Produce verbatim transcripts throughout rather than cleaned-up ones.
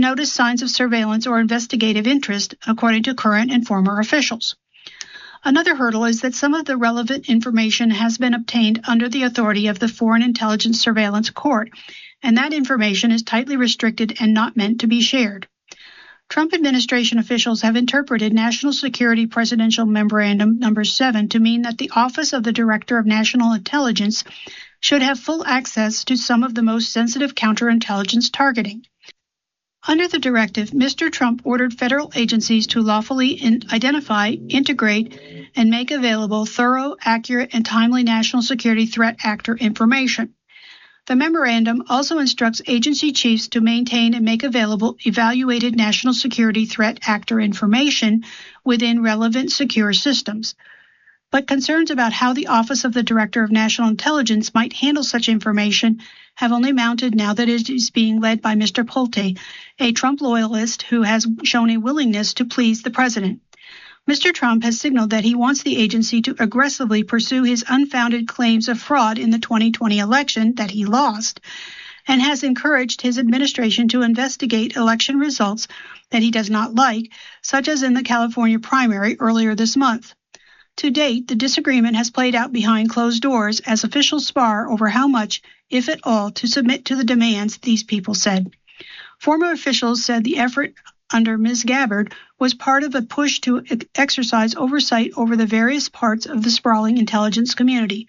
notice signs of surveillance or investigative interest, according to current and former officials. Another hurdle is that some of the relevant information has been obtained under the authority of the Foreign Intelligence Surveillance Court, and that information is tightly restricted and not meant to be shared. Trump administration officials have interpreted National Security Presidential Memorandum Number seven to mean that the Office of the Director of National Intelligence should have full access to some of the most sensitive counterintelligence targeting. Under the directive, Mister Trump ordered federal agencies to lawfully in- identify, integrate, and make available thorough, accurate, and timely national security threat actor information. The memorandum also instructs agency chiefs to maintain and make available evaluated national security threat actor information within relevant secure systems. But concerns about how the Office of the Director of National Intelligence might handle such information have only mounted now that it is being led by Mister Pulte, a Trump loyalist who has shown a willingness to please the president. Mister Trump has signaled that he wants the agency to aggressively pursue his unfounded claims of fraud in the twenty twenty election that he lost, and has encouraged his administration to investigate election results that he does not like, such as in the California primary earlier this month. To date, the disagreement has played out behind closed doors as officials spar over how much, if at all, to submit to the demands, these people said. Former officials said the effort under Miz Gabbard was part of a push to ex- exercise oversight over the various parts of the sprawling intelligence community.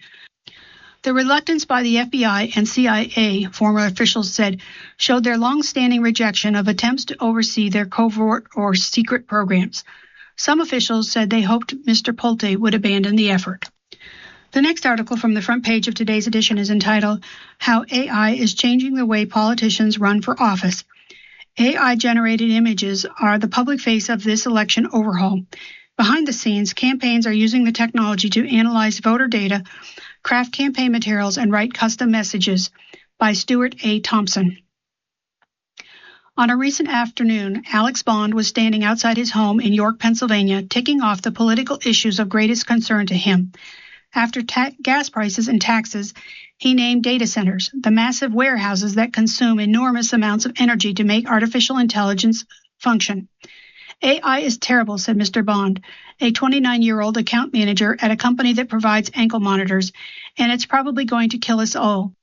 The reluctance by the F B I and C I A, former officials said, showed their long-standing rejection of attempts to oversee their covert or secret programs. Some officials said they hoped Mister Pulte would abandon the effort. The next article from the front page of today's edition is entitled, How A I is Changing the Way Politicians Run for Office. A I-generated images are the public face of this election overhaul. Behind the scenes, campaigns are using the technology to analyze voter data, craft campaign materials, and write custom messages. By Stuart A. Thompson. On a recent afternoon, Alex Bond was standing outside his home in York, Pennsylvania, ticking off the political issues of greatest concern to him. After ta- gas prices and taxes, he named data centers, the massive warehouses that consume enormous amounts of energy to make artificial intelligence function. A I is terrible, said Mister Bond, a twenty-nine-year-old account manager at a company that provides ankle monitors, and it's probably going to kill us all.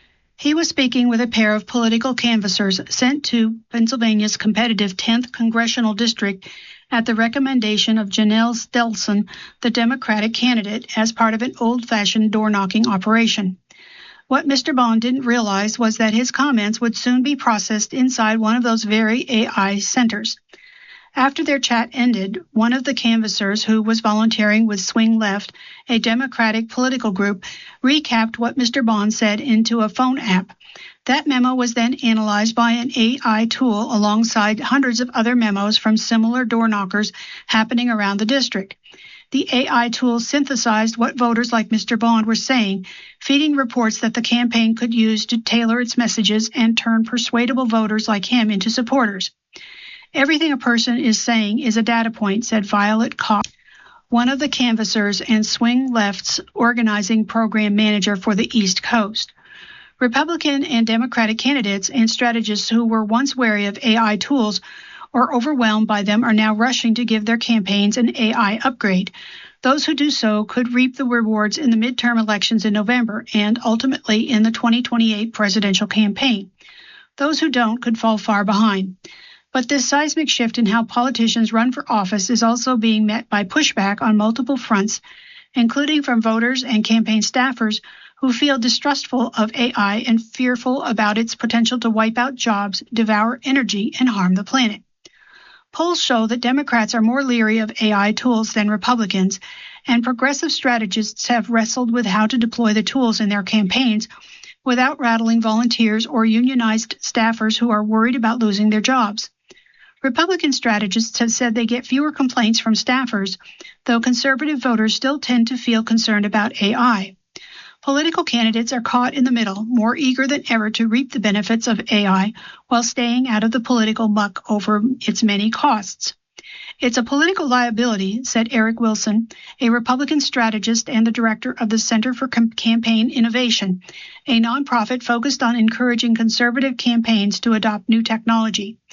He was speaking with a pair of political canvassers sent to Pennsylvania's competitive tenth Congressional District at the recommendation of Janelle Stelson, the Democratic candidate, as part of an old-fashioned door-knocking operation. What Mister Bond didn't realize was that his comments would soon be processed inside one of those very A I centers. After their chat ended, one of the canvassers, who was volunteering with Swing Left, a Democratic political group, recapped what Mister Bond said into a phone app. That memo was then analyzed by an A I tool alongside hundreds of other memos from similar door knockers happening around the district. The A I tool synthesized what voters like Mister Bond were saying, feeding reports that the campaign could use to tailor its messages and turn persuadable voters like him into supporters. Everything a person is saying is a data point, said Violet Koch, one of the canvassers and Swing Left's organizing program manager for the East Coast. Republican and Democratic candidates and strategists who were once wary of A I tools or overwhelmed by them are now rushing to give their campaigns an A I upgrade. Those who do so could reap the rewards in the midterm elections in November and ultimately in the twenty twenty-eight presidential campaign. Those who don't could fall far behind. But this seismic shift in how politicians run for office is also being met by pushback on multiple fronts, including from voters and campaign staffers who feel distrustful of A I and fearful about its potential to wipe out jobs, devour energy, and harm the planet. Polls show that Democrats are more leery of A I tools than Republicans, and progressive strategists have wrestled with how to deploy the tools in their campaigns without rattling volunteers or unionized staffers who are worried about losing their jobs. Republican strategists have said they get fewer complaints from staffers, though conservative voters still tend to feel concerned about A I. Political candidates are caught in the middle, more eager than ever to reap the benefits of A I while staying out of the political muck over its many costs. It's a political liability, said Eric Wilson, a Republican strategist and the director of the Center for Com- Campaign Innovation, a nonprofit focused on encouraging conservative campaigns to adopt new technology.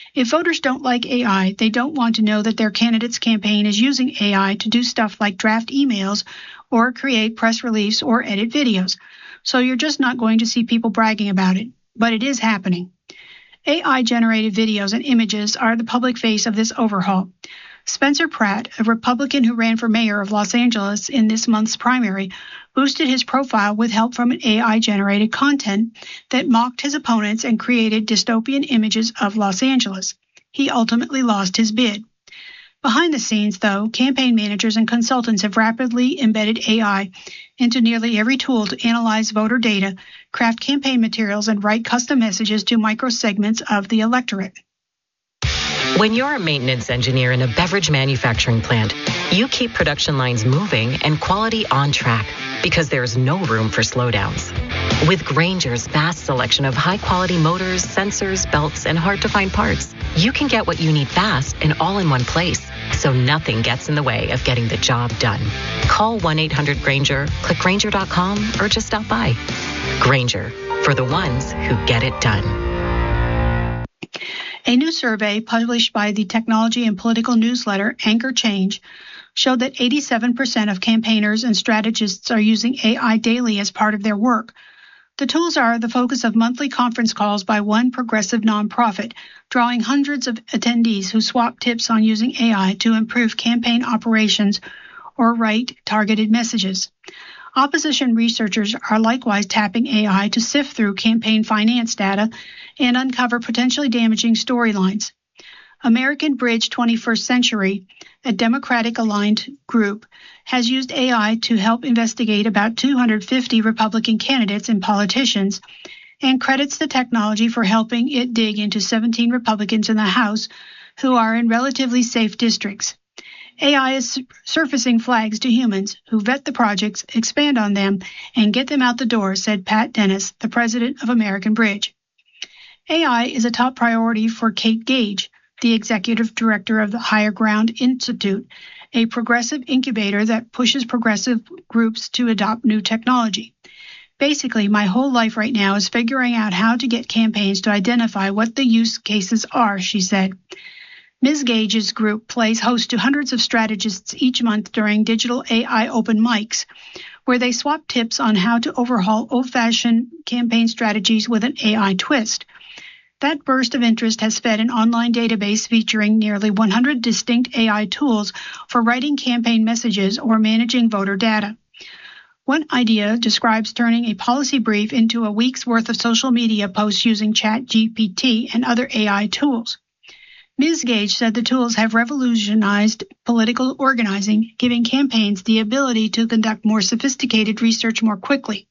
If voters don't like A I, they don't want to know that their candidate's campaign is using A I to do stuff like draft emails or create press release or edit videos. So you're just not going to see people bragging about it. But it is happening. A I-generated videos and images are the public face of this overhaul. Spencer Pratt, a Republican who ran for mayor of Los Angeles in this month's primary, boosted his profile with help from an A I-generated content that mocked his opponents and created dystopian images of Los Angeles. He ultimately lost his bid. Behind the scenes, though, campaign managers and consultants have rapidly embedded A I into nearly every tool to analyze voter data, craft campaign materials, and write custom messages to microsegments of the electorate. When you're a maintenance engineer in a beverage manufacturing plant, you keep production lines moving and quality on track because there's no room for slowdowns. With Grainger's vast selection of high-quality motors, sensors, belts, and hard-to-find parts, you can get what you need fast and all in one place, so nothing gets in the way of getting the job done. Call one eight hundred Grainger, click Grainger dot com, or just stop by. Grainger, for the ones who get it done. A new survey published by the technology and political newsletter Anchor Change showed that eighty-seven percent of campaigners and strategists are using A I daily as part of their work. The tools are the focus of monthly conference calls by one progressive nonprofit, drawing hundreds of attendees who swap tips on using A I to improve campaign operations or write targeted messages. Opposition researchers are likewise tapping A I to sift through campaign finance data and uncover potentially damaging storylines. American Bridge twenty-first Century, a Democratic-aligned group, has used A I to help investigate about two hundred fifty Republican candidates and politicians, and credits the technology for helping it dig into seventeen Republicans in the House who are in relatively safe districts. A I is surfacing flags to humans who vet the projects, expand on them, and get them out the door, said Pat Dennis, the president of American Bridge. A I is a top priority for Kate Gage, the executive director of the Higher Ground Institute, a progressive incubator that pushes progressive groups to adopt new technology. Basically, my whole life right now is figuring out how to get campaigns to identify what the use cases are, she said. Miz Gage's group plays host to hundreds of strategists each month during digital A I open mics, where they swap tips on how to overhaul old-fashioned campaign strategies with an A I twist. That burst of interest has fed an online database featuring nearly one hundred distinct A I tools for writing campaign messages or managing voter data. One idea describes turning a policy brief into a week's worth of social media posts using ChatGPT and other A I tools. Miz Gage said the tools have revolutionized political organizing, giving campaigns the ability to conduct more sophisticated research more quickly.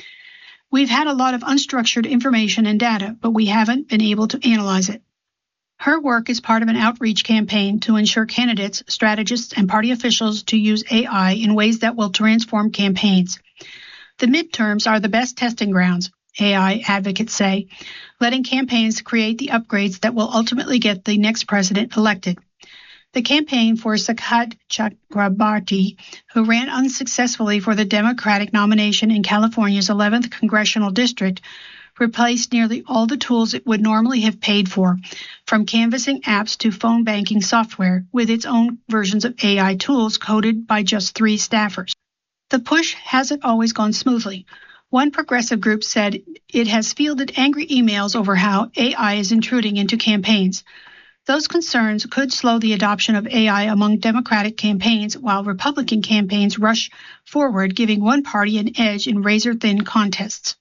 We've had a lot of unstructured information and data, but we haven't been able to analyze it. Her work is part of an outreach campaign to ensure candidates, strategists, and party officials to use A I in ways that will transform campaigns. The midterms are the best testing grounds, A I advocates say, letting campaigns create the upgrades that will ultimately get the next president elected. The campaign for Sakhat Chakrabarti, who ran unsuccessfully for the Democratic nomination in California's eleventh congressional district, replaced nearly all the tools it would normally have paid for, from canvassing apps to phone banking software, with its own versions of A I tools coded by just three staffers. The push hasn't always gone smoothly. One progressive group said it has fielded angry emails over how A I is intruding into campaigns. Those concerns could slow the adoption of A I among Democratic campaigns, while Republican campaigns rush forward, giving one party an edge in razor-thin contests.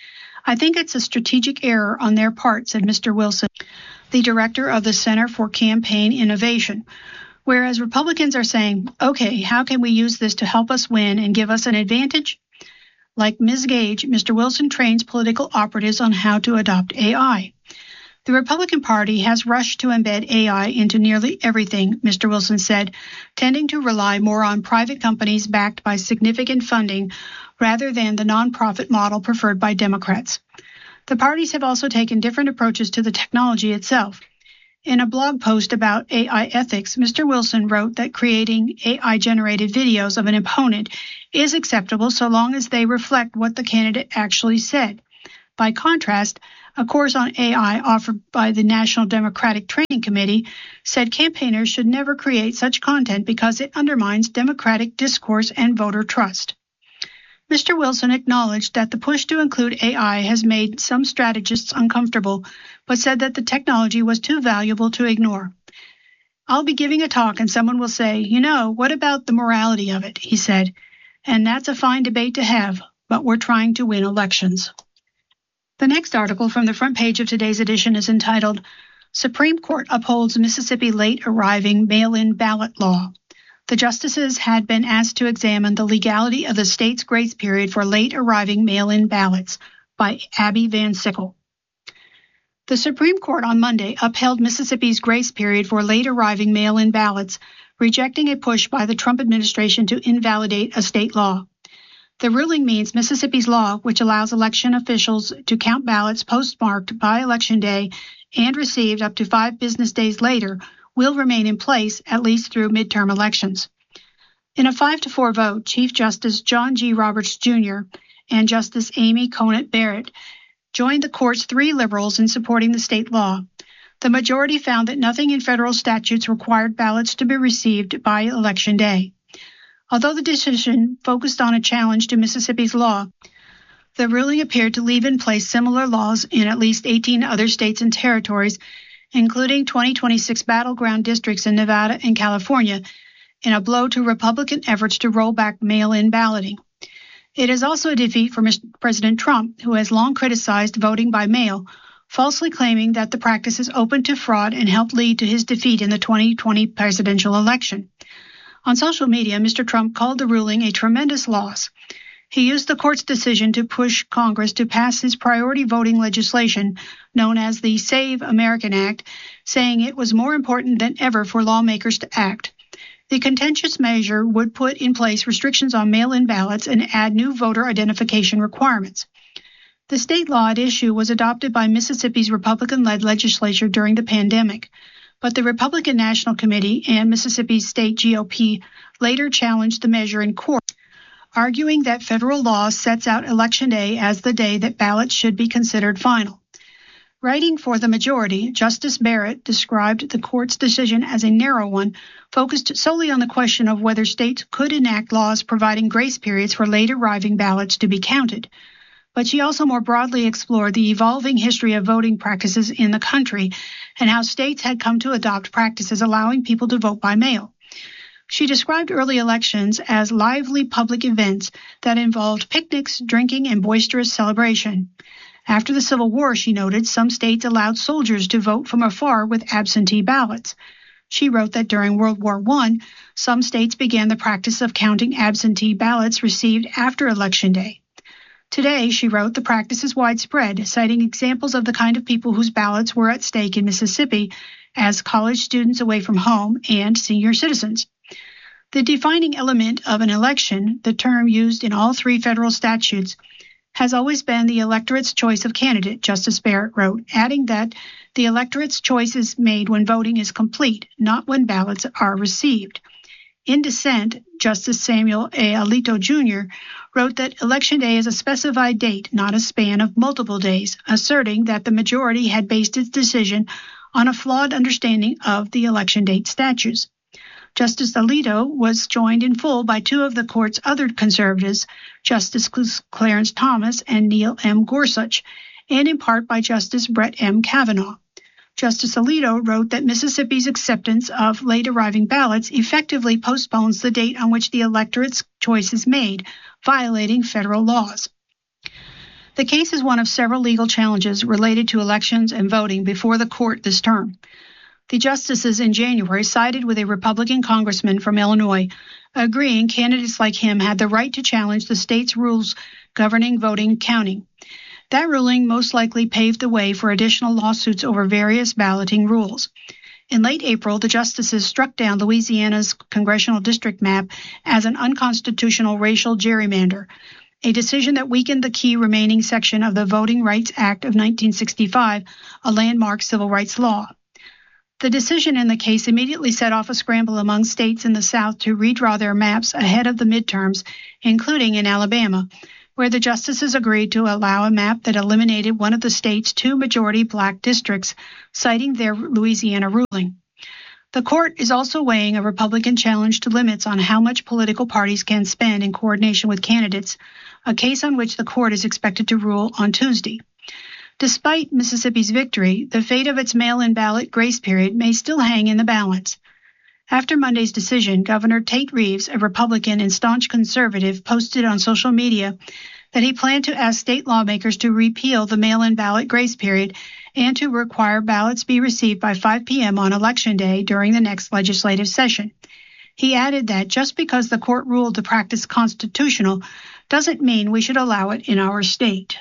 I think it's a strategic error on their part, said Mister Wilson, the director of the Center for Campaign Innovation. Whereas Republicans are saying, okay, how can we use this to help us win and give us an advantage? Like Miz Gage, Mister Wilson trains political operatives on how to adopt A I. The Republican Party has rushed to embed A I into nearly everything, Mister Wilson said, tending to rely more on private companies backed by significant funding rather than the nonprofit model preferred by Democrats. The parties have also taken different approaches to the technology itself. In a blog post about A I ethics, Mister Wilson wrote that creating A I-generated videos of an opponent is acceptable so long as they reflect what the candidate actually said. By contrast, A course on A I offered by the National Democratic Training Committee said campaigners should never create such content because it undermines democratic discourse and voter trust. Mister Wilson acknowledged that the push to include A I has made some strategists uncomfortable, but said that the technology was too valuable to ignore. I'll be giving a talk and someone will say, you know, what about the morality of it, he said. And that's a fine debate to have, but we're trying to win elections. The next article from the front page of today's edition is entitled, Supreme Court Upholds Mississippi Late Arriving Mail-in Ballot Law. The justices had been asked to examine the legality of the state's grace period for late arriving mail-in ballots by Abby Van Sickle. The Supreme Court on Monday upheld Mississippi's grace period for late arriving mail-in ballots, rejecting a push by the Trump administration to invalidate a state law. The ruling means Mississippi's law, which allows election officials to count ballots postmarked by Election Day and received up to five business days later, will remain in place at least through midterm elections. In a five to four vote, Chief Justice John G. Roberts, Junior and Justice Amy Conant Barrett joined the court's three liberals in supporting the state law. The majority found that nothing in federal statutes required ballots to be received by Election Day. Although the decision focused on a challenge to Mississippi's law, the ruling appeared to leave in place similar laws in at least eighteen other states and territories, including twenty twenty-six battleground districts in Nevada and California, in a blow to Republican efforts to roll back mail-in balloting. It is also a defeat for Mister President Trump, who has long criticized voting by mail, falsely claiming that the practice is open to fraud and helped lead to his defeat in the twenty twenty presidential election. On social media, Mister Trump called the ruling a tremendous loss. He used the court's decision to push Congress to pass his priority voting legislation, known as the Save American Act, saying it was more important than ever for lawmakers to act. The contentious measure would put in place restrictions on mail-in ballots and add new voter identification requirements. The state law at issue was adopted by Mississippi's Republican-led legislature during the pandemic, but the Republican National Committee and Mississippi State G O P later challenged the measure in court, arguing that federal law sets out Election Day as the day that ballots should be considered final. Writing for the majority, Justice Barrett described the court's decision as a narrow one, focused solely on the question of whether states could enact laws providing grace periods for late arriving ballots to be counted. But she also more broadly explored the evolving history of voting practices in the country and how states had come to adopt practices allowing people to vote by mail. She described early elections as lively public events that involved picnics, drinking, and boisterous celebration. After the Civil War, she noted, some states allowed soldiers to vote from afar with absentee ballots. She wrote that during World War One, some states began the practice of counting absentee ballots received after Election Day. Today, she wrote, the practice is widespread, citing examples of the kind of people whose ballots were at stake in Mississippi as college students away from home and senior citizens. The defining element of an election, the term used in all three federal statutes, has always been the electorate's choice of candidate, Justice Barrett wrote, adding that the electorate's choice is made when voting is complete, not when ballots are received. In dissent, Justice Samuel A. Alito, Junior wrote that Election Day is a specified date, not a span of multiple days, asserting that the majority had based its decision on a flawed understanding of the election date statutes. Justice Alito was joined in full by two of the court's other conservatives, Justice Clarence Thomas and Neil M. Gorsuch, and in part by Justice Brett M. Kavanaugh. Justice Alito wrote that Mississippi's acceptance of late-arriving ballots effectively postpones the date on which the electorate's choice is made, violating federal laws. The case is one of several legal challenges related to elections and voting before the court this term. The justices in January sided with a Republican congressman from Illinois, agreeing candidates like him had the right to challenge the state's rules governing voting counting. That ruling most likely paved the way for additional lawsuits over various balloting rules. In late April, the justices struck down Louisiana's congressional district map as an unconstitutional racial gerrymander, a decision that weakened the key remaining section of the Voting Rights Act of nineteen sixty-five, a landmark civil rights law. The decision in the case immediately set off a scramble among states in the South to redraw their maps ahead of the midterms, including in Alabama, where the justices agreed to allow a map that eliminated one of the state's two majority black districts, citing their Louisiana ruling. The court is also weighing a Republican challenge to limits on how much political parties can spend in coordination with candidates, a case on which the court is expected to rule on Tuesday. Despite Mississippi's victory, the fate of its mail-in ballot grace period may still hang in the balance. After Monday's decision, Governor Tate Reeves, a Republican and staunch conservative, posted on social media that he planned to ask state lawmakers to repeal the mail-in ballot grace period and to require ballots be received by five p.m. on Election Day during the next legislative session. He added that just because the court ruled the practice constitutional doesn't mean we should allow it in our state.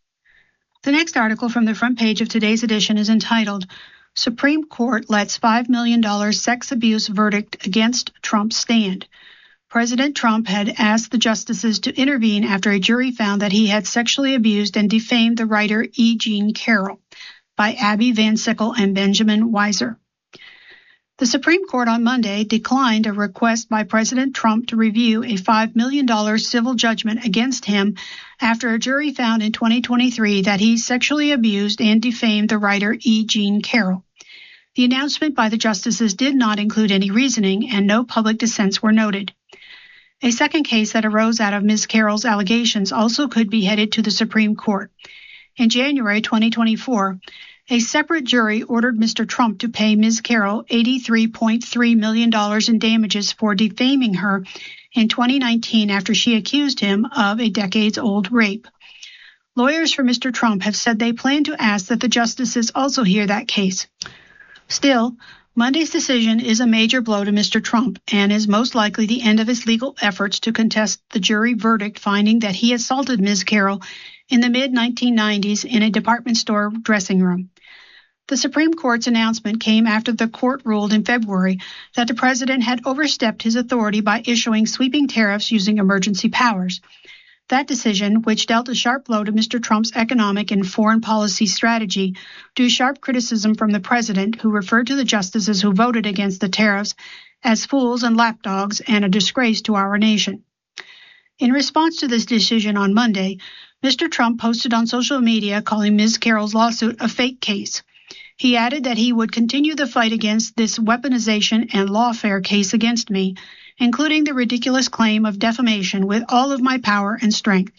The next article from the front page of today's edition is entitled, Supreme Court Lets five million dollars Sex Abuse Verdict Against Trump Stand. President Trump had asked the justices to intervene after a jury found that he had sexually abused and defamed the writer E. Jean Carroll, by Abby Van Sickle and Benjamin Weiser. The Supreme Court on Monday declined a request by President Trump to review a five million dollars civil judgment against him after a jury found in twenty twenty-three that he sexually abused and defamed the writer E. Jean Carroll. The announcement by the justices did not include any reasoning, and no public dissents were noted. A second case that arose out of Miz Carroll's allegations also could be headed to the Supreme Court. In January twenty twenty-four, a separate jury ordered Mister Trump to pay Miz Carroll eighty-three point three million dollars in damages for defaming her in twenty nineteen after she accused him of a decades-old rape. Lawyers for Mister Trump have said they plan to ask that the justices also hear that case. Still, Monday's decision is a major blow to Mister Trump and is most likely the end of his legal efforts to contest the jury verdict finding that he assaulted Miz Carroll in the mid nineteen nineties in a department store dressing room. The Supreme Court's announcement came after the court ruled in February that the president had overstepped his authority by issuing sweeping tariffs using emergency powers. That decision, which dealt a sharp blow to Mister Trump's economic and foreign policy strategy, drew sharp criticism from the president, who referred to the justices who voted against the tariffs as fools and lapdogs and a disgrace to our nation. In response to this decision on Monday, Mister Trump posted on social media calling Miz Carroll's lawsuit a fake case. He added that he would continue the fight against this weaponization and lawfare case against me, including the ridiculous claim of defamation, with all of my power and strength.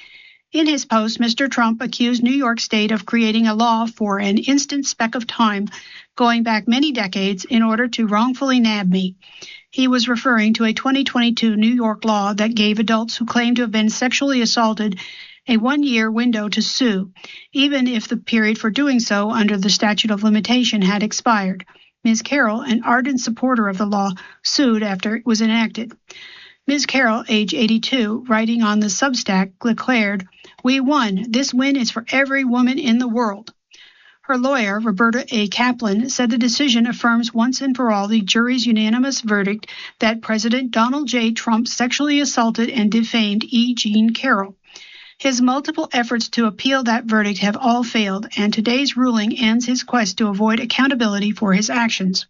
In his post, Mister Trump accused New York State of creating a law for an instant speck of time going back many decades in order to wrongfully nab me. He was referring to a twenty twenty-two New York law that gave adults who claimed to have been sexually assaulted a one-year window to sue, even if the period for doing so under the statute of limitation had expired. Miz Carroll, an ardent supporter of the law, sued after it was enacted. Miz Carroll, age eighty-two, writing on the Substack, declared, "We won. This win is for every woman in the world." Her lawyer, Roberta A. Kaplan, said the decision affirms once and for all the jury's unanimous verdict that President Donald J. Trump sexually assaulted and defamed E. Jean Carroll. His multiple efforts to appeal that verdict have all failed, and today's ruling ends his quest to avoid accountability for his actions.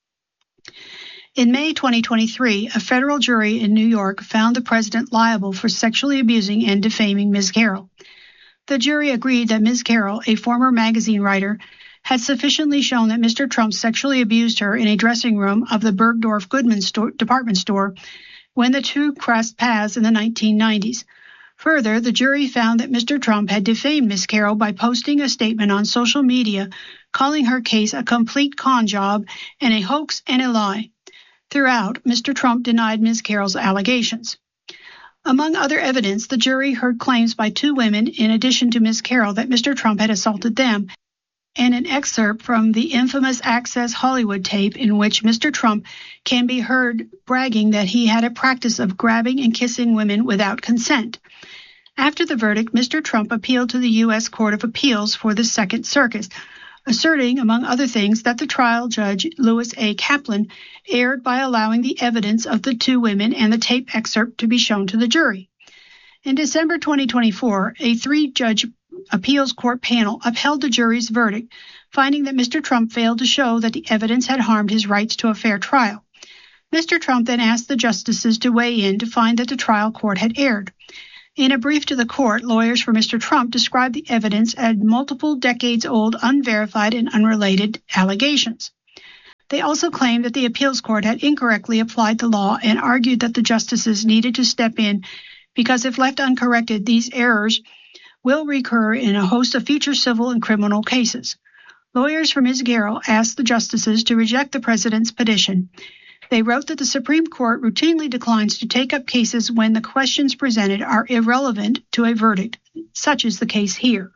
In May twenty twenty-three, a federal jury in New York found the president liable for sexually abusing and defaming Miz Carroll. The jury agreed that Miz Carroll, a former magazine writer, had sufficiently shown that Mister Trump sexually abused her in a dressing room of the Bergdorf Goodman store, department store when the two crossed paths in the nineteen nineties. Further, the jury found that Mister Trump had defamed Miz Carroll by posting a statement on social media calling her case a complete con job and a hoax and a lie. Throughout, Mister Trump denied Miz Carroll's allegations. Among other evidence, the jury heard claims by two women in addition to Miz Carroll that Mister Trump had assaulted them, and an excerpt from the infamous Access Hollywood tape in which Mister Trump can be heard bragging that he had a practice of grabbing and kissing women without consent. After the verdict, Mister Trump appealed to the U S Court of Appeals for the Second Circuit, asserting, among other things, that the trial judge, Louis A. Kaplan, erred by allowing the evidence of the two women and the tape excerpt to be shown to the jury. In December twenty twenty-four, a three-judge appeals court panel upheld the jury's verdict, finding that Mister Trump failed to show that the evidence had harmed his rights to a fair trial. Mister Trump then asked the justices to weigh in to find that the trial court had erred. In a brief to the court, lawyers for Mister Trump described the evidence as multiple decades-old, unverified, and unrelated allegations. They also claimed that the appeals court had incorrectly applied the law and argued that the justices needed to step in because if left uncorrected, these errors will recur in a host of future civil and criminal cases. Lawyers for Miz Garrell asked the justices to reject the president's petition. They wrote that the Supreme Court routinely declines to take up cases when the questions presented are irrelevant to a verdict, such is the case here.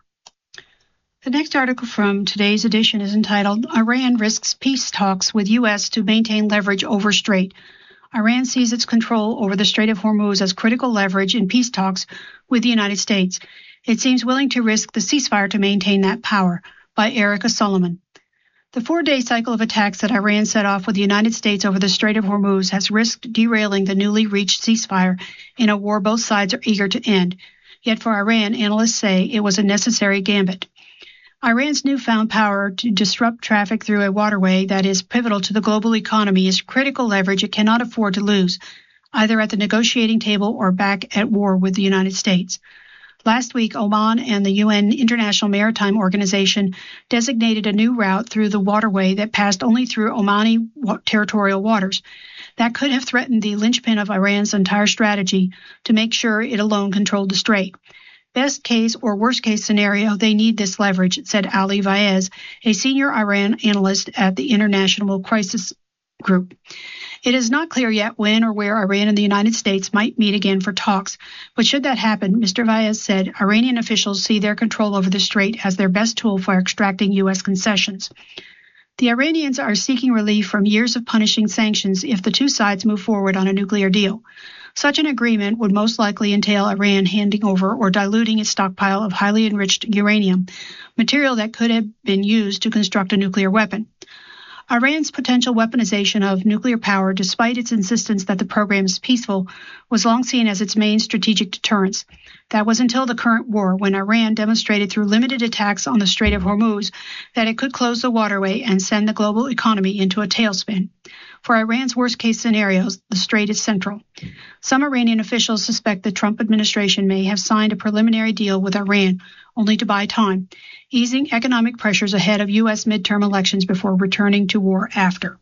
The next article from today's edition is entitled, Iran Risks Peace Talks with U S to Maintain Leverage Over Strait. Iran sees its control over the Strait of Hormuz as critical leverage in peace talks with the United States. It seems willing to risk the ceasefire to maintain that power, by Erica Solomon. The four-day cycle of attacks that Iran set off with the United States over the Strait of Hormuz has risked derailing the newly reached ceasefire in a war both sides are eager to end. Yet for Iran, analysts say it was a necessary gambit. Iran's newfound power to disrupt traffic through a waterway that is pivotal to the global economy is critical leverage it cannot afford to lose, either at the negotiating table or back at war with the United States. Last week, Oman and the U N International Maritime Organization designated a new route through the waterway that passed only through Omani territorial waters. That could have threatened the linchpin of Iran's entire strategy to make sure it alone controlled the strait. Best case or worst case scenario, they need this leverage, said Ali Vaez, a senior Iran analyst at the International Crisis Group. It is not clear yet when or where Iran and the United States might meet again for talks, but should that happen, Mister Vaez said, Iranian officials see their control over the strait as their best tool for extracting U S concessions. The Iranians are seeking relief from years of punishing sanctions if the two sides move forward on a nuclear deal. Such an agreement would most likely entail Iran handing over or diluting its stockpile of highly enriched uranium, material that could have been used to construct a nuclear weapon. Iran's potential weaponization of nuclear power, despite its insistence that the program is peaceful, was long seen as its main strategic deterrence. That was until the current war, when Iran demonstrated through limited attacks on the Strait of Hormuz that it could close the waterway and send the global economy into a tailspin. For Iran's worst-case scenarios, the strait is central. Some Iranian officials suspect the Trump administration may have signed a preliminary deal with Iran, only to buy time, easing economic pressures ahead of U S midterm elections before returning to war after.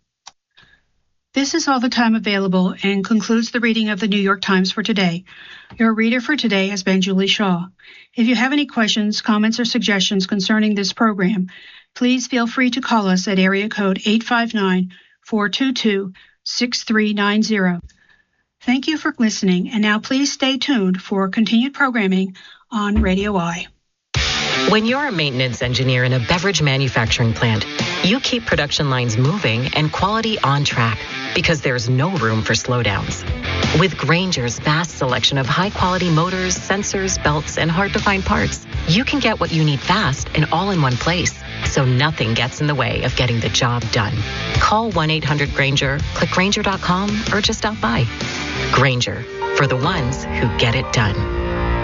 This is all the time available and concludes the reading of the New York Times for today. Your reader for today has been Julie Shaw. If you have any questions, comments, or suggestions concerning this program, please feel free to call us at area code eight five nine, four two two, six three nine zero. Thank you for listening, and now please stay tuned for continued programming on Radio I. When you're a maintenance engineer in a beverage manufacturing plant, you keep production lines moving and quality on track because there's no room for slowdowns. With Grainger's vast selection of high-quality motors, sensors, belts, and hard-to-find parts, you can get what you need fast and all in one place, so nothing gets in the way of getting the job done. Call one eight hundred Grainger, click Grainger dot com, or just stop by. Grainger, for the ones who get it done.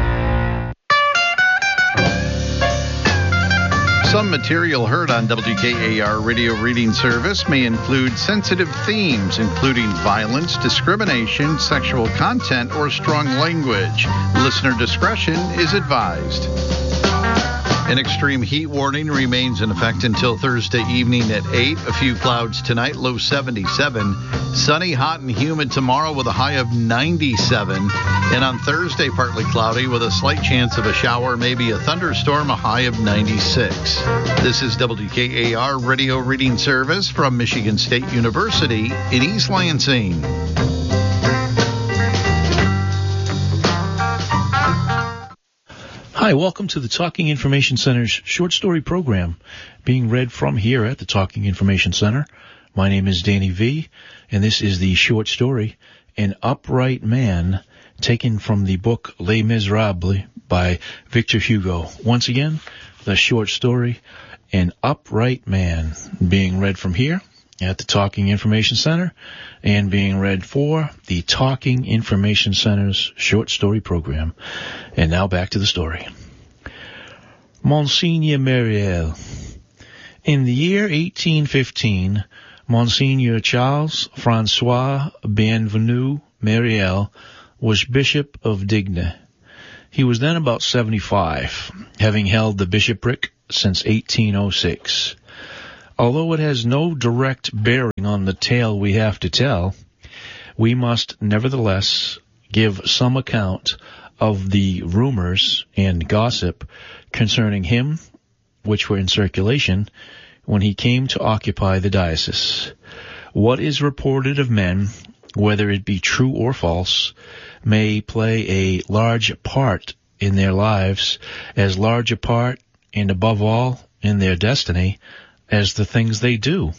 Some material heard on W K A R Radio Reading Service may include sensitive themes, including violence, discrimination, sexual content, or strong language. Listener discretion is advised. An extreme heat warning remains in effect until Thursday evening at eight. A few clouds tonight, low seventy-seven. Sunny, hot, and humid tomorrow with a high of ninety-seven. And on Thursday, partly cloudy with a slight chance of a shower, maybe a thunderstorm, a high of ninety-six. This is W K A R Radio Reading Service from Michigan State University in East Lansing. Hi, welcome to the Talking Information Center's short story program, being read from here at the Talking Information Center. My name is Danny V, and this is the short story, An Upright Man, taken from the book Les Miserables by Victor Hugo. Once again, the short story, An Upright Man, being read from here at the Talking Information Center and being read for the Talking Information Center's short story program. And now back to the story. Monseigneur Myriel. In the year eighteen fifteen, Monseigneur Charles Francois Bienvenu Myriel was Bishop of Digne. He was then about seventy-five, having held the bishopric since eighteen oh six. Although it has no direct bearing on the tale we have to tell, we must nevertheless give some account of the rumors and gossip concerning him, which were in circulation when he came to occupy the diocese. What is reported of men, whether it be true or false, may play a large part in their lives, as large a part, and above all, in their destiny, as the things they do.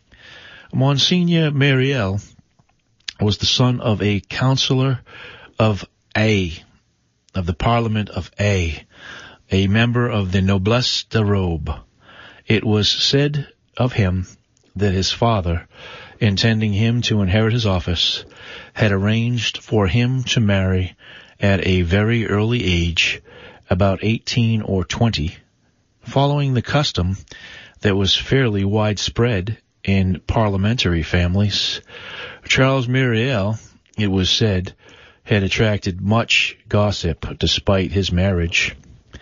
Monsignor Myriel was the son of a councillor of A, of the Parliament of A, a member of the Noblesse de Robe. It was said of him that his father, intending him to inherit his office, had arranged for him to marry at a very early age, about eighteen or twenty, following the custom that was fairly widespread in parliamentary families. Charles Myriel, it was said, had attracted much gossip despite his marriage.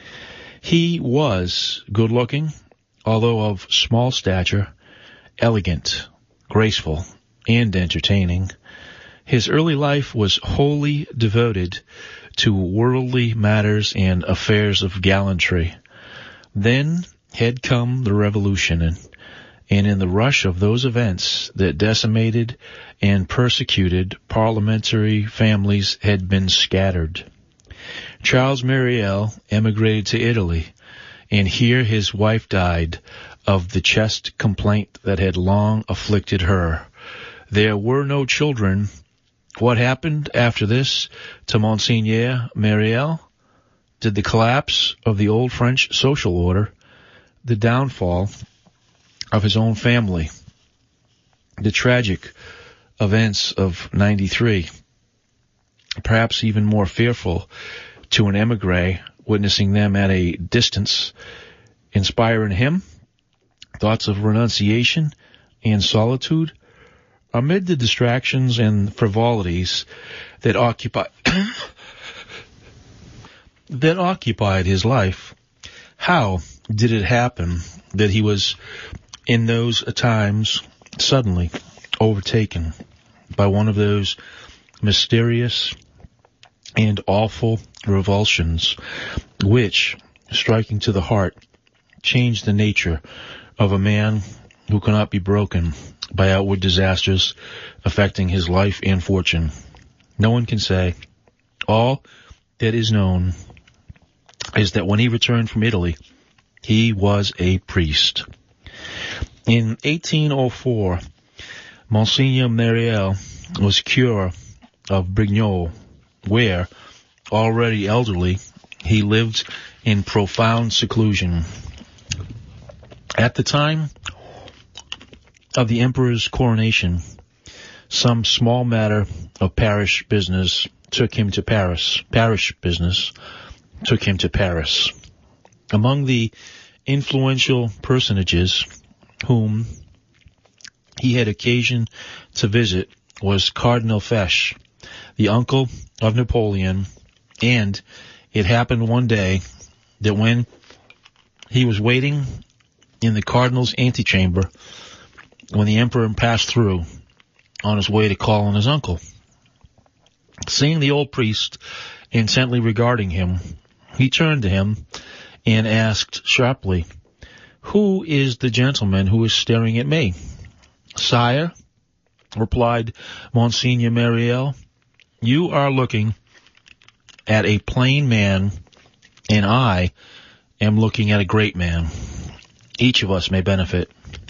He was good-looking, although of small stature, elegant, graceful, and entertaining. His early life was wholly devoted to worldly matters and affairs of gallantry. Then had come the Revolution, and, and in the rush of those events that decimated and persecuted parliamentary families had been scattered. Charles Myriel emigrated to Italy, and here his wife died of the chest complaint that had long afflicted her. There were no children. What happened after this to Monsignor Myriel? Did the collapse of the old French social order, the downfall of his own family, the tragic events of ninety-three, perhaps even more fearful to an emigre witnessing them at a distance, inspire in him thoughts of renunciation and solitude amid the distractions and frivolities that occupy that occupied his life? How did it happen that he was in those times suddenly overtaken by one of those mysterious and awful revulsions which, striking to the heart, changed the nature of a man who cannot be broken by outward disasters affecting his life and fortune? No one can say. All that is known is that when he returned from Italy, he was a priest. In eighteen oh four, Monsignor Myriel was cure of Brignole, where, already elderly, he lived in profound seclusion. At the time of the emperor's coronation, some small matter of parish business took him to Paris. Parish business took him to Paris. Among the influential personages whom he had occasion to visit was Cardinal Fesch, the uncle of Napoleon, and it happened one day that when he was waiting in the cardinal's antechamber, when the emperor passed through on his way to call on his uncle, seeing the old priest intently regarding him, he turned to him and asked sharply, "Who is the gentleman who is staring at me?" "Sire," replied Monsignor Myriel, "you are looking at a plain man, and I am looking at a great man. Each of us may benefit."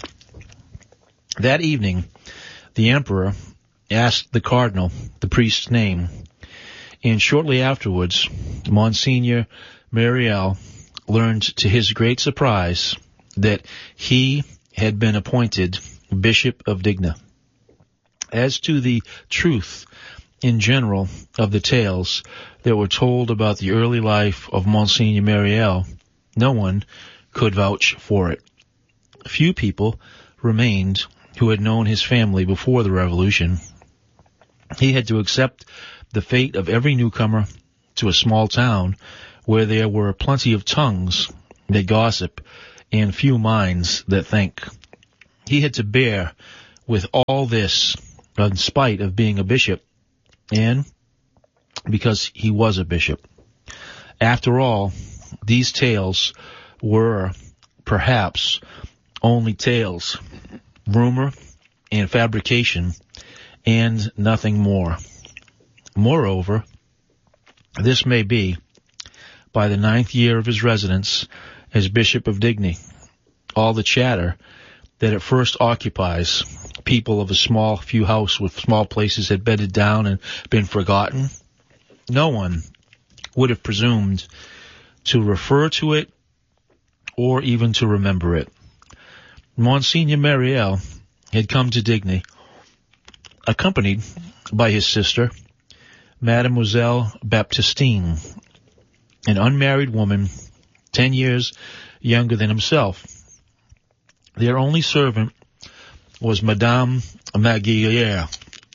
That evening, the emperor asked the cardinal the priest's name, and shortly afterwards, Monsignor Myriel learned to his great surprise that he had been appointed Bishop of Digne. As to the truth in general of the tales that were told about the early life of Monsignor Myriel, no one could vouch for it. Few people remained who had known his family before the Revolution. He had to accept the fate of every newcomer to a small town where there were plenty of tongues that gossip and few minds that think. He had to bear with all this in spite of being a bishop and because he was a bishop. After all, these tales were perhaps only tales, rumor and fabrication, and nothing more. Moreover, this may be, by the ninth year of his residence as Bishop of Digny, all the chatter that at first occupies people of a small few house with small places had bedded down and been forgotten. No one would have presumed to refer to it or even to remember it. Monsignor Myriel had come to Digny, accompanied by his sister, Mademoiselle Baptistine, an unmarried woman, ten years younger than himself. Their only servant was Madame Maguier,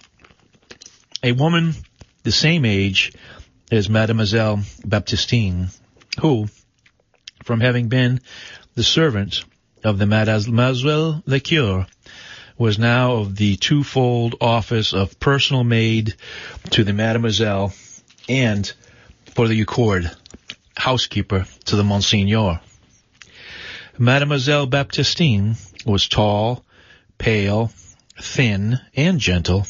a woman the same age as Mademoiselle Baptistine, who, from having been the servant of the Mademoiselle Le Cure, was now of the twofold office of personal maid to the Mademoiselle and, for the accord, housekeeper to the Monsignor. Mademoiselle Baptistine was tall, pale, thin, and gentle,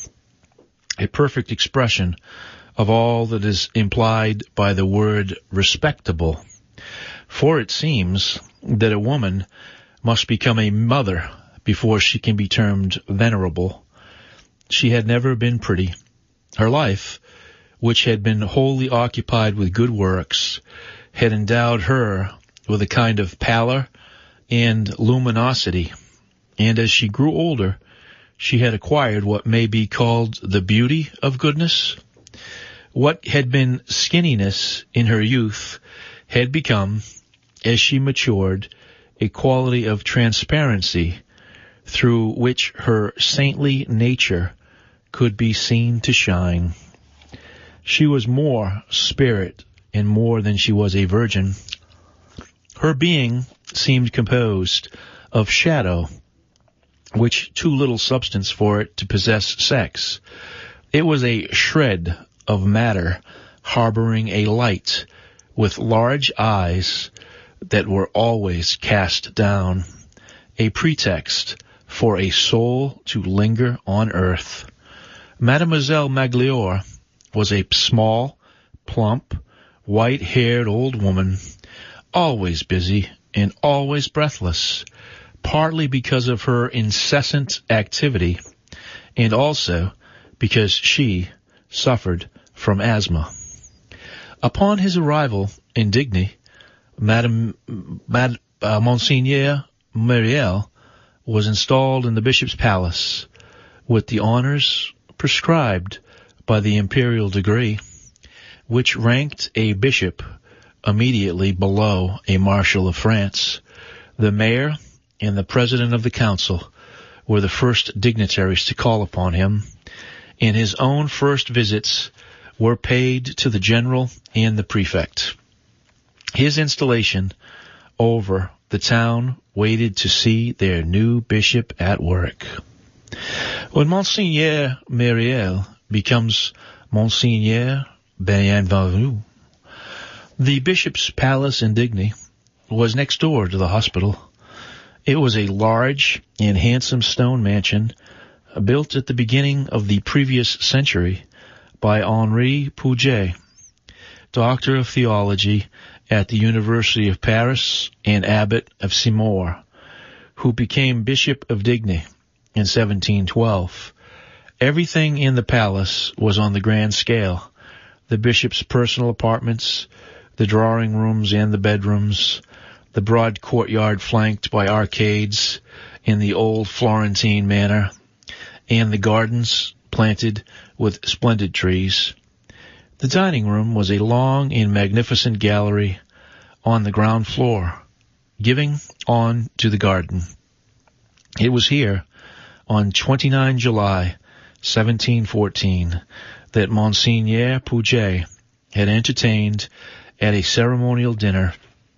a perfect expression of all that is implied by the word respectable. For it seems that a woman must become a mother before she can be termed venerable. She had never been pretty. Her life, which had been wholly occupied with good works, had endowed her with a kind of pallor and luminosity, and as she grew older, she had acquired what may be called the beauty of goodness. What had been skinniness in her youth had become, as she matured, a quality of transparency through which her saintly nature could be seen to shine. She was more spirit and more than she was a virgin. Her being seemed composed of shadow, which too little substance for it to possess sex. It was a shred of matter harboring a light with large eyes that were always cast down, a pretext for a soul to linger on earth. Mademoiselle Magliore was a small, plump, white-haired old woman, always busy and always breathless, partly because of her incessant activity, and also because she suffered from asthma. Upon his arrival in Digny, Madame, Mad, uh, Monsignor Myriel was installed in the bishop's palace with the honors prescribed by the imperial decree, which ranked a bishop immediately below a marshal of France. The mayor and the president of the council were the first dignitaries to call upon him, and his own first visits were paid to the general and the prefect. His installation over the town waited to see their new bishop at work. When Monsignor Myriel becomes Monsignor Bienvenu, the bishop's palace in Digny was next door to the hospital. It was a large and handsome stone mansion built at the beginning of the previous century by Henri Puget, doctor of theology at the University of Paris and abbot of Simore, who became Bishop of Digny in seventeen twelve. Everything in the palace was on the grand scale: the bishop's personal apartments, the drawing rooms and the bedrooms, the broad courtyard flanked by arcades in the old Florentine manner, and the gardens planted with splendid trees. The dining room was a long and magnificent gallery on the ground floor, giving on to the garden. It was here, on the twenty-ninth of July, seventeen fourteen, that Monsignor Puget had entertained at a ceremonial dinner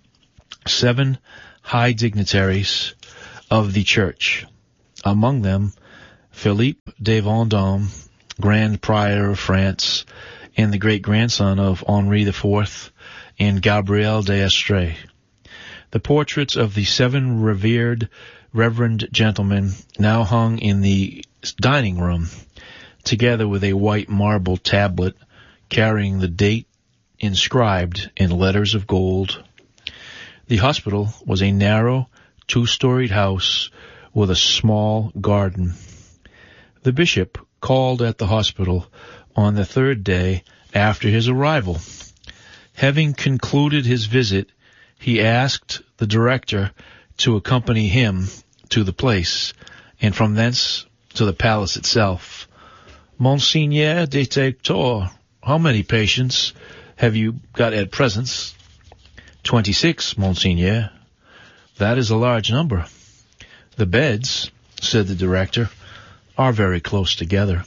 seven high dignitaries of the church, among them Philippe de Vendôme, Grand Prior of France, and the great-grandson of Henri the Fourth, and Gabriel d'Estrées. The portraits of the seven revered reverend gentlemen now hung in the dining room, together with a white marble tablet carrying the date inscribed in letters of gold. The hospital was a narrow, two-storied house with a small garden. The bishop called at the hospital on the third day after his arrival. Having concluded his visit, he asked the director to accompany him to the place, and from thence to the palace itself. Monseigneur Detector, how many patients have you got at present? Twenty-six, Monseigneur. That is a large number. The beds, said the director, are very close together,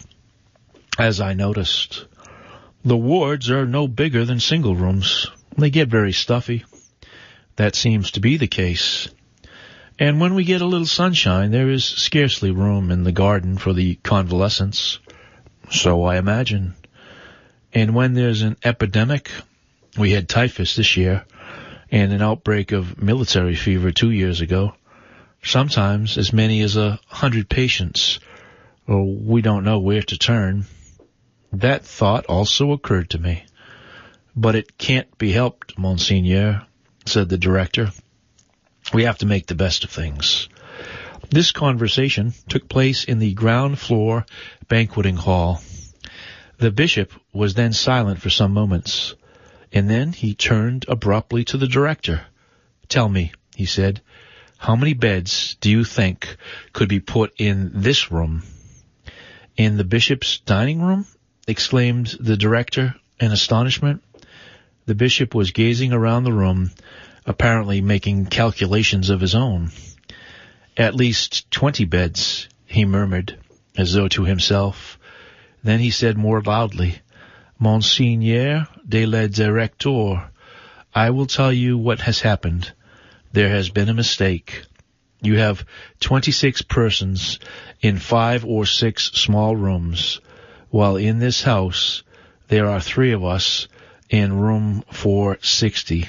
as I noticed. The wards are no bigger than single rooms. They get very stuffy. That seems to be the case. And when we get a little sunshine, there is scarcely room in the garden for the convalescents. So I imagine. And when there's an epidemic, we had typhus this year, and an outbreak of military fever two years ago, sometimes as many as a hundred patients, or we don't know where to turn. That thought also occurred to me. But it can't be helped, Monseigneur, said the director. We have to make the best of things. This conversation took place in the ground floor banqueting hall. The bishop was then silent for some moments, and then he turned abruptly to the director. Tell me, he said, how many beds do you think could be put in this room? In the bishop's dining room? Exclaimed the director in astonishment. The bishop was gazing around the room, apparently making calculations of his own. At least twenty beds, he murmured, as though to himself. Then he said more loudly, Monseigneur de le Directeur, I will tell you what has happened. There has been a mistake. You have twenty-six persons in five or six small rooms, while in this house there are three of us in room for sixty.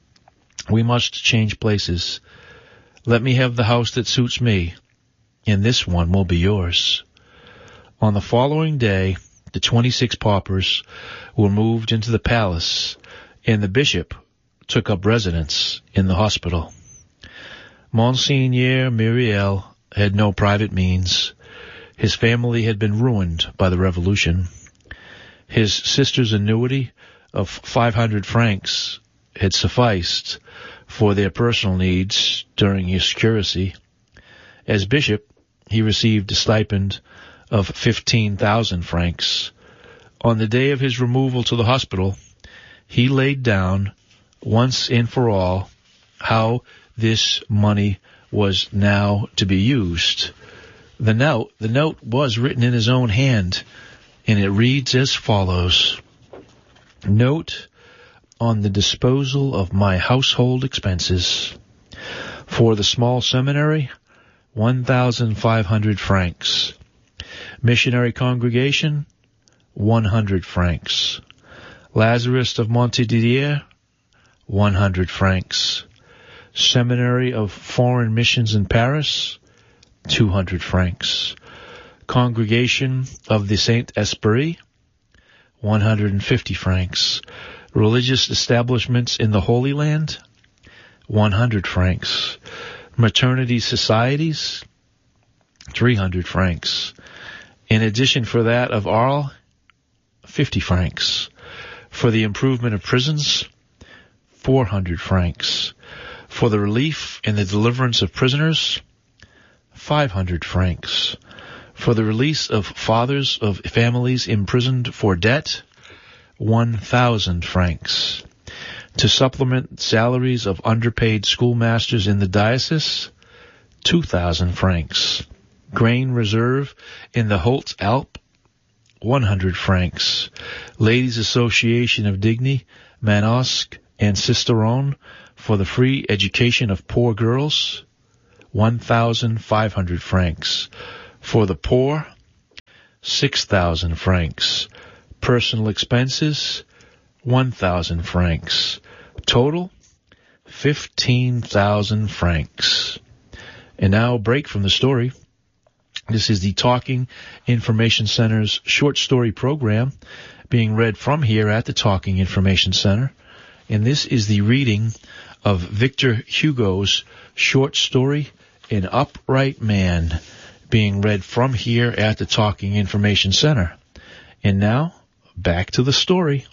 We must change places. Let me have the house that suits me, and this one will be yours. On the following day, the twenty-six paupers were moved into the palace, and the bishop took up residence in the hospital. Monseigneur Myriel had no private means. His family had been ruined by the revolution. His sister's annuity of five hundred francs had sufficed for their personal needs during his curacy. As bishop, he received a stipend of fifteen thousand francs. On the day of his removal to the hospital, he laid down, once and for all, how this money was now to be used. The note, the note was written in his own hand, and it reads as follows. Note on the disposal of my household expenses. For the small seminary, one thousand five hundred francs. Missionary congregation, one hundred francs. Lazarist of Montdidier, one hundred francs. Seminary of Foreign Missions in Paris, two hundred francs. Congregation of the Saint-Esprit, one hundred fifty francs. Religious establishments in the Holy Land, one hundred francs. Maternity societies, three hundred francs. In addition for that of Arles, fifty francs. For the improvement of prisons, four hundred francs. For the relief and the deliverance of prisoners, five hundred francs. For the release of fathers of families imprisoned for debt, one thousand francs. To supplement salaries of underpaid schoolmasters in the diocese, two thousand francs. Grain reserve in the Haute-Alpes, one hundred francs. Ladies Association of Digny, Manosque, and Cisteron for the free education of poor girls, one thousand five hundred francs. For the poor, six thousand francs. Personal expenses, one thousand francs. Total, fifteen thousand francs. And now a break from the story. This is the Talking Information Center's short story program being read from here at the Talking Information Center. And this is the reading of Victor Hugo's short story, An Upright Man, being read from here at the Talking Information Center. And now, back to the story.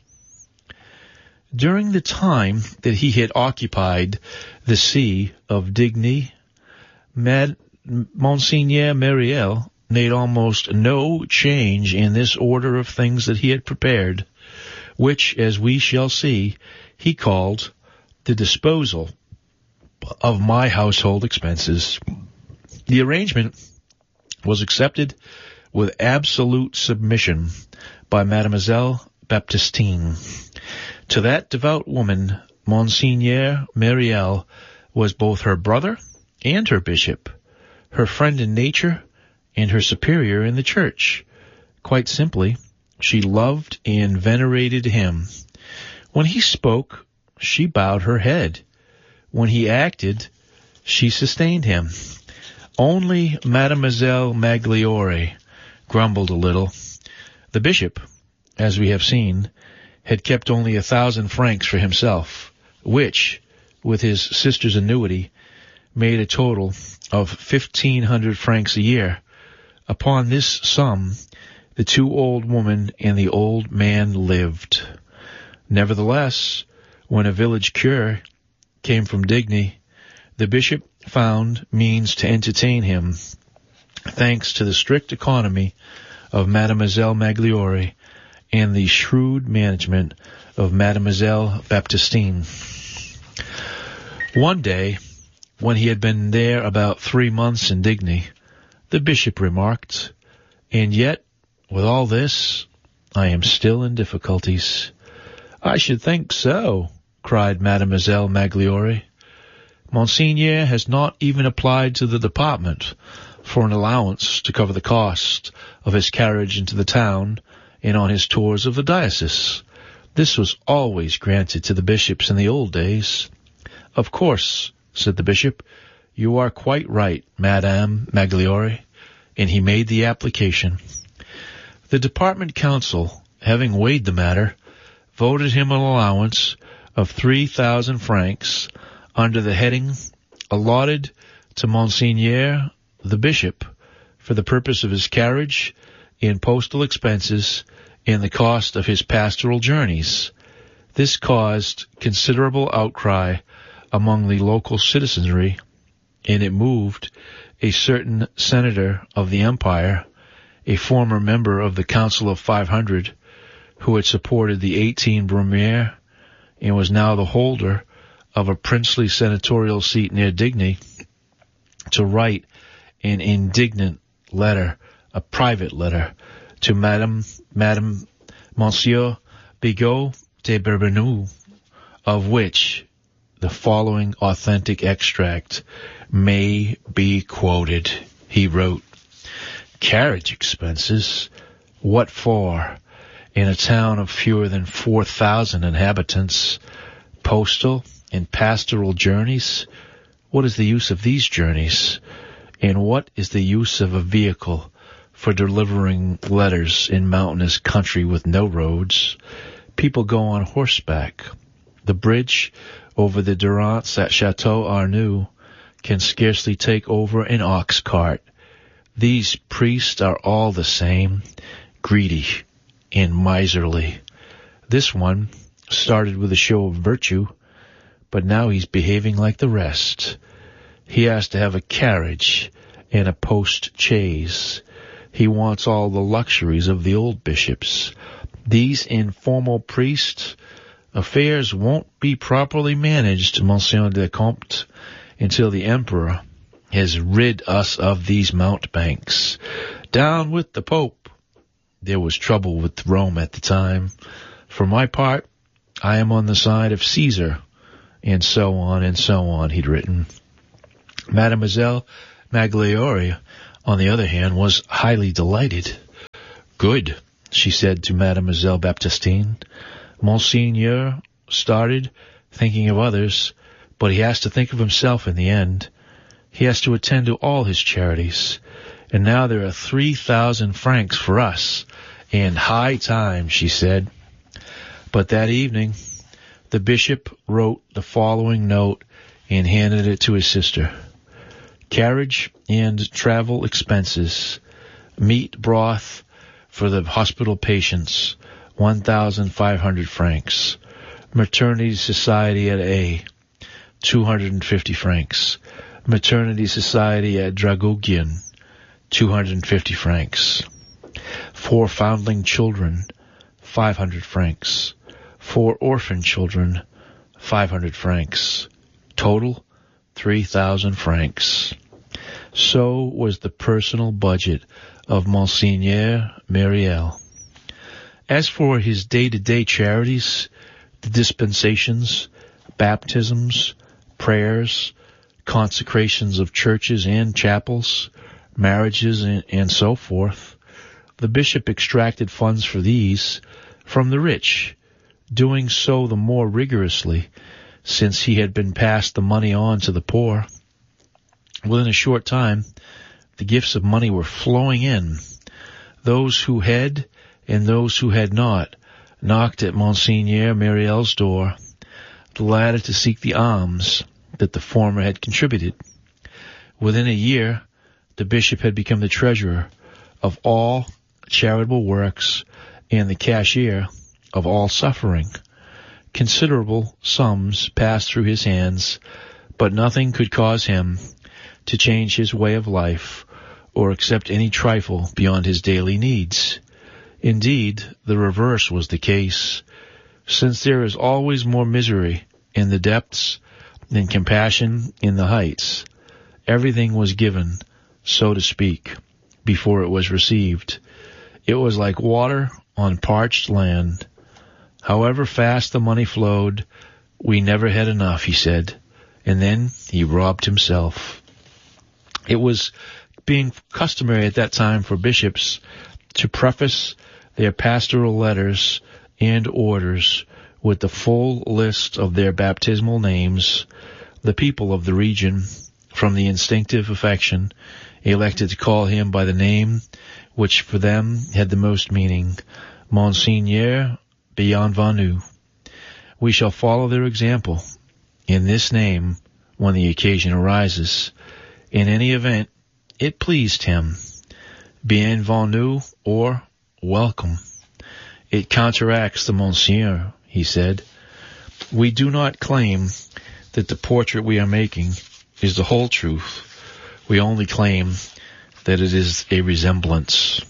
During the time that he had occupied the see of Digny, Mad- Monseigneur Myriel made almost no change in this order of things that he had prepared, which, as we shall see, he called the disposal of my household expenses. The arrangement was accepted with absolute submission by Mademoiselle Baptistine. To that devout woman, Monseigneur Myriel was both her brother and her bishop, her friend in nature and her superior in the church. Quite simply, she loved and venerated him. When he spoke, she bowed her head. When he acted, she sustained him. Only Mademoiselle Magliore grumbled a little. The bishop, as we have seen, had kept only a thousand francs for himself, which, with his sister's annuity, made a total of fifteen hundred francs a year. Upon this sum, the two old women and the old man lived. Nevertheless, when a village cure came from Digny, the bishop found means to entertain him, thanks to the strict economy of Mademoiselle Magliore and the shrewd management of Mademoiselle Baptistine. One day, when he had been there about three months in Digny, the bishop remarked, "And yet, with all this, I am still in difficulties." "I should think so," cried Mademoiselle Magliore. "Monseigneur has not even applied to the department for an allowance to cover the cost of his carriage into the town and on his tours of the diocese. This was always granted to the bishops in the old days." "Of course," said the bishop, "you are quite right, Madame Magliore," and he made the application. The department council, having weighed the matter, voted him an allowance of three thousand francs under the heading allotted to Monseigneur the bishop for the purpose of his carriage and postal expenses and the cost of his pastoral journeys. This caused considerable outcry among the local citizenry, and it moved a certain senator of the empire, a former member of the Council of Five Hundred, who had supported the eighteen Brumaire and was now the holder of a princely senatorial seat near Digny, to write an indignant letter, a private letter, to Madame, Madame Monsieur Bigot de Bourbonnais, of which the following authentic extract may be quoted. He wrote, "Carriage expenses? What for? In a town of fewer than four thousand inhabitants, postal and pastoral journeys? What is the use of these journeys? And what is the use of a vehicle for delivering letters in mountainous country with no roads? People go on horseback. The bridge over the Durance at Chateau Arnoux can scarcely take over an ox cart. These priests are all the same, greedy and miserly. This one started with a show of virtue, but now he's behaving like the rest. He has to have a carriage and a post-chaise. He wants all the luxuries of the old bishops. These informal priests, affairs won't be properly managed, Monsieur le Comte, until the Emperor has rid us of these mountebanks. Down with the Pope! there was trouble with Rome at the time. For my part, I am on the side of Caesar, and so on and so on, he'd written. Mademoiselle Magliore, on the other hand, was highly delighted. Good, she said to Mademoiselle Baptistine. Monseigneur started thinking of others, but he has to think of himself in the end. He has to attend to all his charities. And now there are three thousand francs for us. And high time, she said. But that evening, the bishop wrote the following note and handed it to his sister. Carriage and travel expenses. Meat broth for the hospital patients, one thousand five hundred francs. Maternity Society at A, two hundred fifty francs. Maternity Society at Dragugian, two hundred fifty francs. Four foundling children, five hundred francs. Four orphan children, five hundred francs. Total, three thousand francs. So was the personal budget of Monseigneur Myriel. As for his day-to-day charities, the dispensations, baptisms, prayers, consecrations of churches and chapels, marriages, and, and so forth, the bishop extracted funds for these from the rich, doing so the more rigorously since he had been passed the money on to the poor. Within a short time, the gifts of money were flowing in. Those who had and those who had not knocked at Monseigneur Myriel's door, the latter to seek the alms that the former had contributed. Within a year, the bishop had become the treasurer of all charitable works and the cashier of all suffering. Considerable sums passed through his hands, but nothing could cause him to change his way of life or accept any trifle beyond his daily needs. Indeed, the reverse was the case, since there is always more misery in the depths than compassion in the heights. Everything was given, so to speak, before it was received. It was like water on parched land. However fast the money flowed, we never had enough, he said, and then he robbed himself. It was being customary at that time for bishops to preface their pastoral letters and orders with the full list of their baptismal names. The people of the region, from the instinctive affection, elected to call him by the name which for them had the most meaning, Monseigneur Bienvenu. We shall follow their example in this name when the occasion arises. In any event, it pleased him. Bienvenu, or welcome. It counteracts the Monsieur, he said. We do not claim that the portrait we are making is the whole truth. We only claim that it is a resemblance.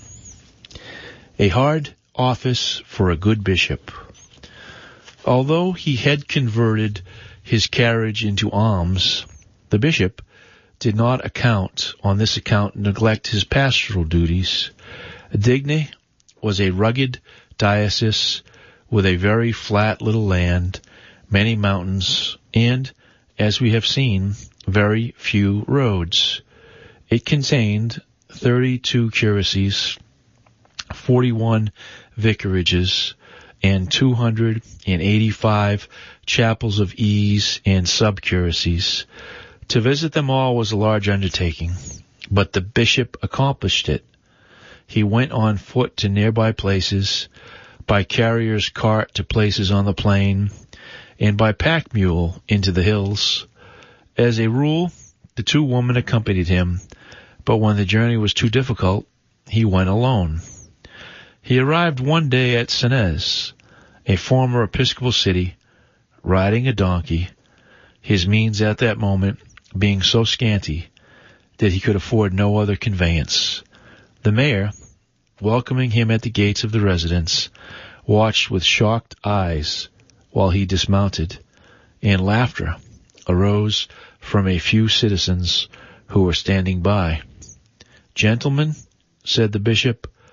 A hard office for a good bishop. Although he had converted his carriage into alms, the bishop did not account on this account neglect his pastoral duties. Digne was a rugged diocese with a very flat little land, many mountains, and, as we have seen, very few roads. It contained thirty-two curacies, forty-one vicarages, and two hundred eighty-five chapels of ease and sub-curacies. To visit them all was a large undertaking, but the bishop accomplished it. He went on foot to nearby places, by carrier's cart to places on the plain, and by pack mule into the hills. As a rule, the two women accompanied him, but when the journey was too difficult, he went alone. He arrived one day at Senez, a former episcopal city, riding a donkey, his means at that moment being so scanty that he could afford no other conveyance. The mayor, welcoming him at the gates of the residence, watched with shocked eyes while he dismounted, and laughter arose from a few citizens who were standing by. Gentlemen, said the bishop,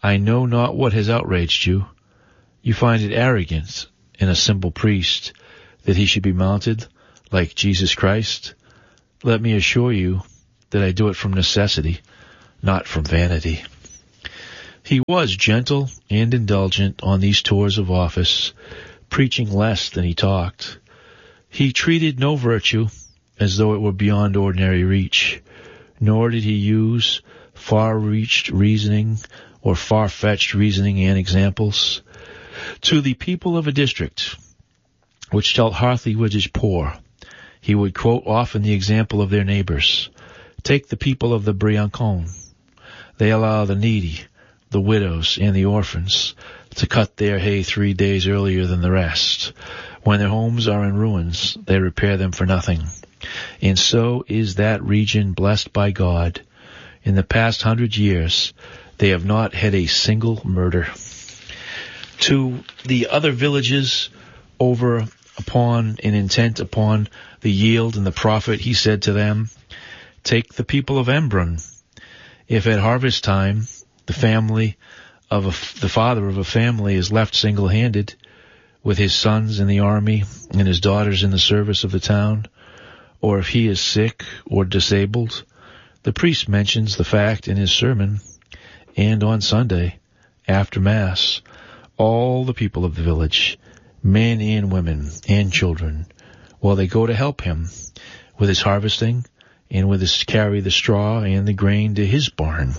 I know not what has outraged you. You find it arrogant in a simple priest that he should be mounted like Jesus Christ. Let me assure you that I do it from necessity, not from vanity. He was gentle and indulgent on these tours of office, preaching less than he talked. He treated no virtue as though it were beyond ordinary reach, nor did he use far-reached reasoning or far-fetched reasoning and examples. To the people of a district which dealt hardly with his poor, he would quote often the example of their neighbors. Take the people of the Briancon. They allow the needy, the widows, and the orphans to cut their hay three days earlier than the rest. When their homes are in ruins, they repair them for nothing. And so is that region blessed by God. In the past hundred years, they have not had a single murder. To the other villages over upon and intent upon the yield and the profit, he said to them, take the people of Embrun. If at harvest time the family of a, the father of a family is left single-handed, with his sons in the army and his daughters in the service of the town, or if he is sick or disabled, the priest mentions the fact in his sermon, and on Sunday, after Mass, all the people of the village, men and women and children, while they go to help him with his harvesting and with his carry the straw and the grain to his barn.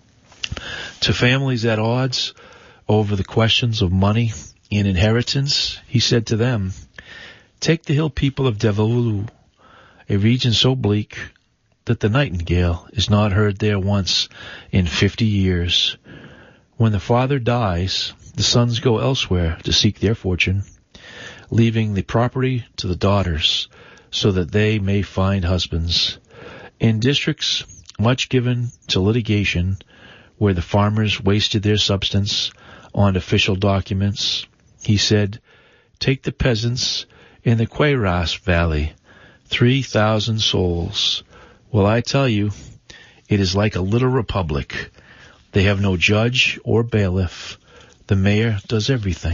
To families at odds over the questions of money and inheritance, he said to them, take the hill people of Devoulu, a region so bleak that the nightingale is not heard there once in fifty years. When the father dies, the sons go elsewhere to seek their fortune, leaving the property to the daughters so that they may find husbands. In districts much given to litigation, where the farmers wasted their substance on official documents, he said, take the peasants in the Queyras Valley, three thousand souls. Well, I tell you, it is like a little republic. They have no judge or bailiff. The mayor does everything.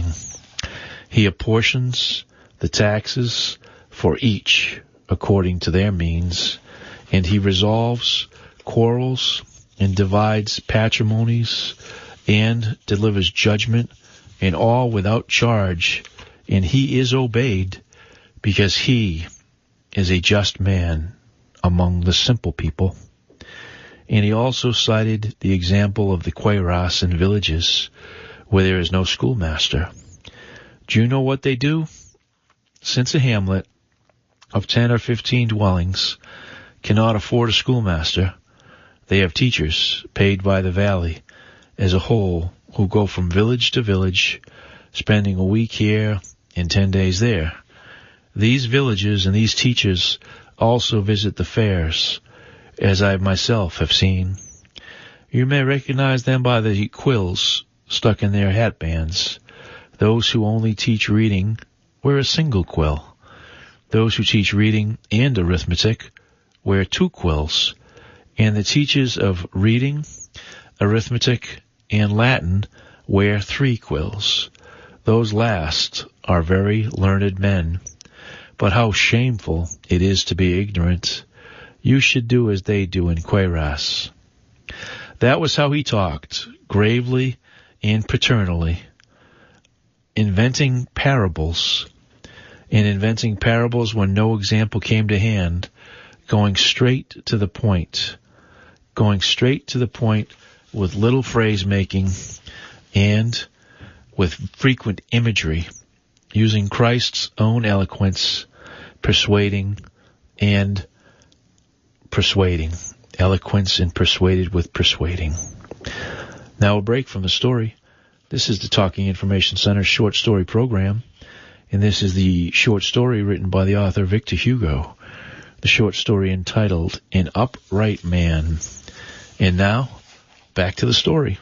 He apportions the taxes for each according to their means, and he resolves quarrels and divides patrimonies and delivers judgment, and all without charge, and he is obeyed because he is a just man among the simple people. And he also cited the example of the Queyras in villages where there is no schoolmaster. Do you know what they do? Since a hamlet of ten or fifteen dwellings cannot afford a schoolmaster, they have teachers paid by the valley as a whole who go from village to village, spending a week here and ten days there. These villages and these teachers also visit the fairs, as I myself have seen. You may recognize them by the quills stuck in their hatbands. Those who only teach reading wear a single quill. Those who teach reading and arithmetic wear two quills. And the teachers of reading, arithmetic, and Latin wear three quills. Those last are very learned men. But how shameful it is to be ignorant. You should do as they do in Queyras. That was how he talked, gravely and paternally, inventing parables, and inventing parables when no example came to hand, going straight to the point, going straight to the point with little phrase-making and with frequent imagery, using Christ's own eloquence, persuading and persuading. Eloquence and persuaded with persuading. Now a break from the story. This is the Talking Information Center short story program, and this is the short story written by the author Victor Hugo. The short story entitled An Upright Man. And now, back to the story.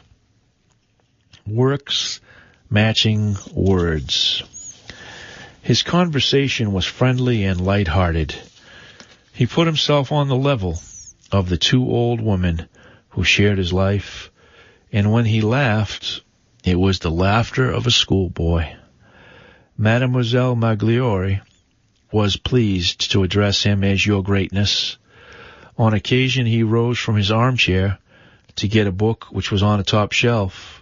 Works matching words. His conversation was friendly and light-hearted. He put himself on the level of the two old women who shared his life, and when he laughed, it was the laughter of a schoolboy. Mademoiselle Magliore was pleased to address him as Your Greatness. On occasion he rose from his armchair to get a book which was on a top shelf.